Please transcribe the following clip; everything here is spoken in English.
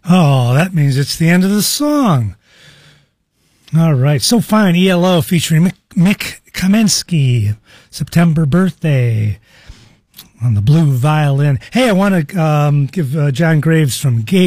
Oh, that means it's the end of the song. All right. So Fine, ELO featuring Mick Kamensky, September Birthday on the blue violin. Hey, I want to give John Graves from Gay